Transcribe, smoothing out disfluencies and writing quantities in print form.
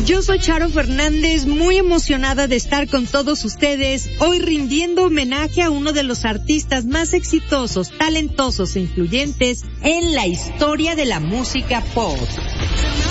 Yo soy Charo Fernández, muy emocionada de estar con todos ustedes, hoy rindiendo homenaje a uno de los artistas más exitosos, talentosos e influyentes en la historia de la música pop.